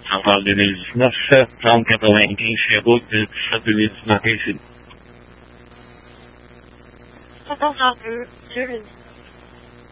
trabalhadores na Sertão Catalense chegou de satélite na região.